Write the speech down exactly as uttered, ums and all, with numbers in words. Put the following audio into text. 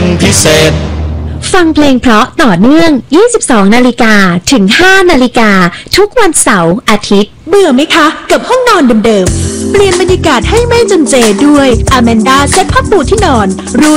พิเศษฟังเพลงเพราะต่อเนื่อง ยี่สิบสอง นาฬิกาถึง ห้า นาฬิกาทุกวันเสาร์อาทิตย์เบื่อไหมคะกับห้องนอนเดิมๆเปลี่ยนบรรยากาศให้ไม่จนเจด้วย Amanda เซ็ตผ้าปูที่นอน